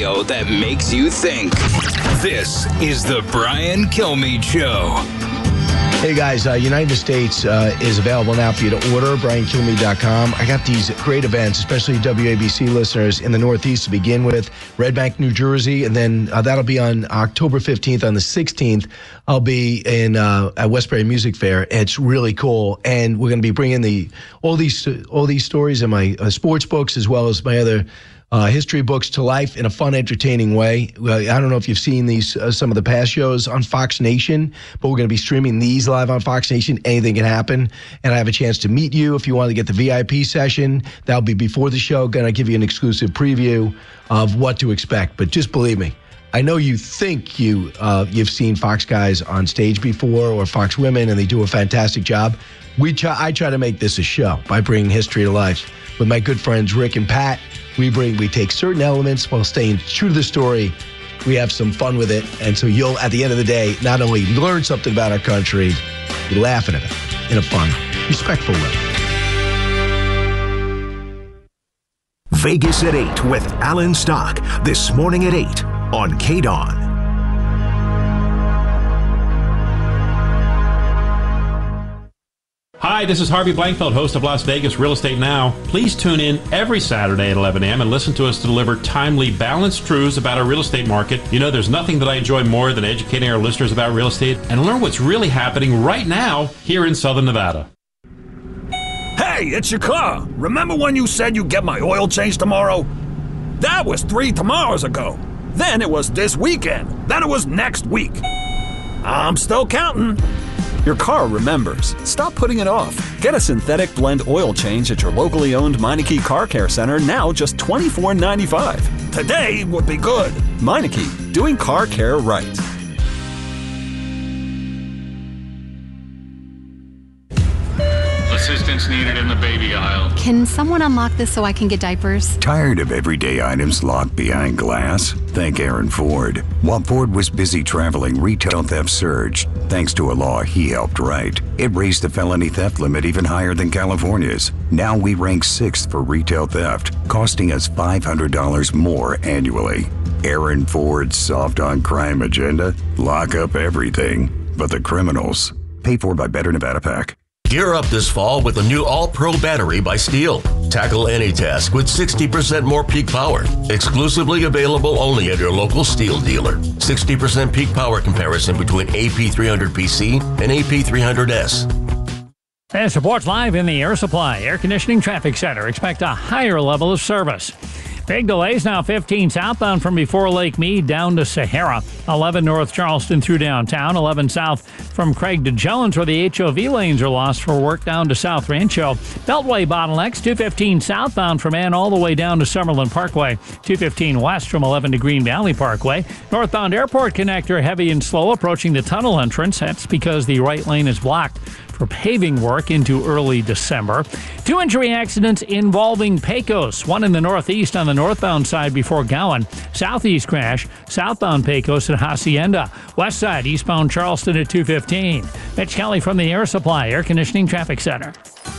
radio that makes you think. This is the Brian Kilmeade Show. Hey guys, United States is available now for you to order, briankilmeade.com. I got these great events, especially WABC listeners in the Northeast to begin with, Red Bank, New Jersey, and then that'll be on October 15th. On the 16th, I'll be in at Westbury Music Fair. It's really cool, and we're going to be bringing all these stories in my sports books as well as my other history books to life in a fun, entertaining way. I don't know if you've seen these some of the past shows on Fox Nation, but we're going to be streaming these live on Fox Nation. Anything can happen, and I have a chance to meet you if you want to get the VIP session. That'll be before the show. Going to give you an exclusive preview of what to expect, but just believe me. I know you think you've seen Fox guys on stage before or Fox women, and they do a fantastic job. I try to make this a show by bringing history to life. With my good friends Rick and Pat, we take certain elements while staying true to the story. We have some fun with it, and so you'll, at the end of the day, not only learn something about our country, you're laughing at it in a fun, respectful way. Vegas at 8 with Alan Stock this morning at 8 on KDON. Hi, this is Harvey Blankfeld, host of Las Vegas Real Estate Now. Please tune in every Saturday at 11 a.m. and listen to us deliver timely, balanced truths about our real estate market. You know, there's nothing that I enjoy more than educating our listeners about real estate and learn what's really happening right now here in Southern Nevada. Hey, it's your car. Remember when you said you'd get my oil change tomorrow? That was 3 tomorrows ago. Then it was this weekend. Then it was next week. I'm still counting. Your car remembers. Stop putting it off. Get a synthetic blend oil change at your locally owned Meineke Car Care Center, now just $24.95. Today would be good. Meineke, doing car care right. Assistance needed in the baby aisle. Can someone unlock this so I can get diapers? Tired of everyday items locked behind glass? Thank Aaron Ford. While Ford was busy traveling, retail theft surged. Thanks to a law he helped write. It raised the felony theft limit even higher than California's. Now we rank 6th for retail theft, costing us $500 more annually. Aaron Ford's soft on crime agenda? Lock up everything but the criminals. Paid for by Better Nevada PAC. Gear up this fall with the new All-Pro battery by Steel. Tackle any task with 60% more peak power. Exclusively available only at your local Steel dealer. 60% peak power comparison between AP300PC and AP300S. And supports live in the Air Supply Air Conditioning Traffic Center. Expect a higher level of service. Big delays now 15 southbound from before Lake Mead down to Sahara. 11 North Charleston through downtown. 11 south from Craig to Jellens where the HOV lanes are lost for work down to South Rancho. Beltway bottlenecks 215 southbound from Ann all the way down to Summerlin Parkway. 215 west from 11 to Green Valley Parkway. Northbound airport connector heavy and slow approaching the tunnel entrance. That's because the right lane is blocked for paving work into early December. 2 injury accidents involving Pecos. One in the northeast on the northbound side before Gowan. Southeast crash, southbound Pecos at Hacienda. West side, eastbound Charleston at 215. Mitch Kelly from the Air Supply Air Conditioning Traffic Center.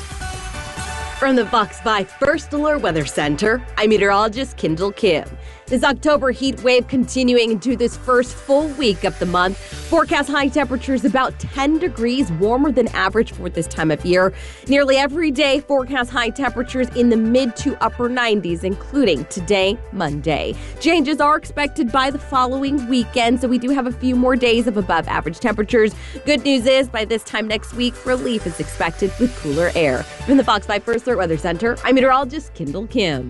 From the Fox 5 First Alert Weather Center, I'm meteorologist Kendall Kim. This October heat wave continuing into this first full week of the month. Forecast high temperatures about 10 degrees warmer than average for this time of year. Nearly every day forecast high temperatures in the mid to upper 90s, including today, Monday. Changes are expected by the following weekend, so we do have a few more days of above average temperatures. Good news is by this time next week, relief is expected with cooler air. From the Fox 5 First Alert Weather Center, I'm meteorologist Kendall Kim.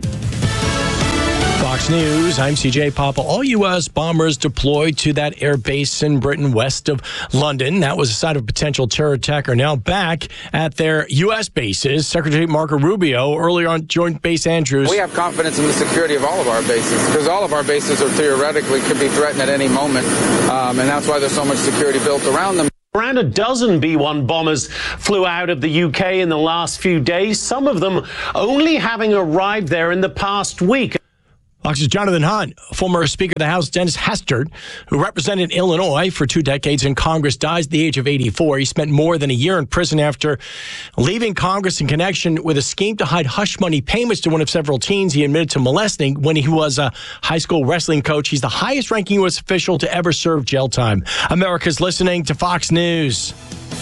Fox News, I'm CJ Papa. All U.S. bombers deployed to that air base in Britain west of London. That was the site of a potential terror attack are now back at their U.S. bases. Secretary Marco Rubio earlier on Joint Base Andrews. We have confidence in the security of all of our bases because all of our bases are theoretically could be threatened at any moment. And that's why there's so much security built around them. Around a dozen B-1 bombers flew out of the UK in the last few days, some of them only having arrived there in the past week. Fox's Jonathan Hahn, former Speaker of the House Dennis Hastert, who represented Illinois for 2 decades in Congress, dies at the age of 84. He spent more than a year in prison after leaving Congress in connection with a scheme to hide hush money payments to one of several teens he admitted to molesting when he was a high school wrestling coach. He's the highest-ranking U.S. official to ever serve jail time. America's listening to Fox News.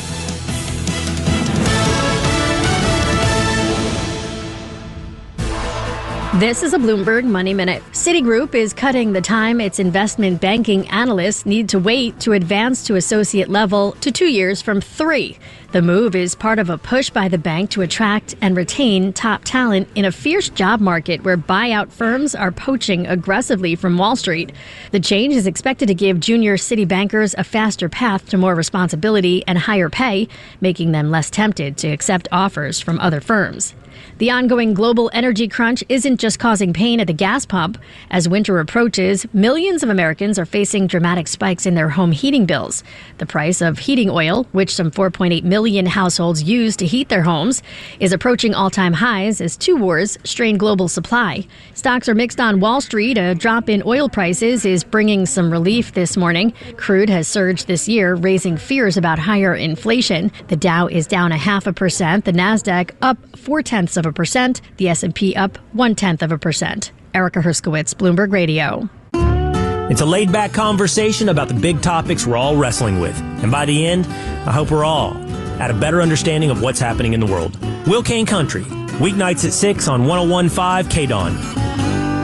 This is a Bloomberg Money Minute. Citigroup is cutting the time its investment banking analysts need to wait to advance to associate level to 2 years from 3. The move is part of a push by the bank to attract and retain top talent in a fierce job market where buyout firms are poaching aggressively from Wall Street. The change is expected to give junior Citi bankers a faster path to more responsibility and higher pay, making them less tempted to accept offers from other firms. The ongoing global energy crunch isn't just causing pain at the gas pump. As winter approaches, millions of Americans are facing dramatic spikes in their home heating bills. The price of heating oil, which some 4.8 million households use to heat their homes, is approaching all-time highs as 2 wars strain global supply. Stocks are mixed on Wall Street. A drop in oil prices is bringing some relief this morning. Crude has surged this year, raising fears about higher inflation. The Dow is down 0.5%. The Nasdaq up 0.4%. The S&P up 0.1%. Erica Herskowitz, Bloomberg Radio. It's a laid-back conversation about the big topics we're all wrestling with. And by the end, I hope we're all at a better understanding of what's happening in the world. Will Kane Country, weeknights at 6 on 101.5 KDON.